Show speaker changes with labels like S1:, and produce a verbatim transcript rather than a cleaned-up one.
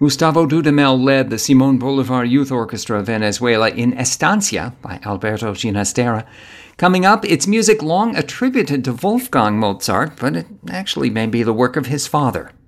S1: Gustavo Dudamel led the Simón Bolívar Youth Orchestra of Venezuela in Estancia by Alberto Ginastera. Coming up, it's music long attributed to Wolfgang Mozart, but it actually may be the work of his father.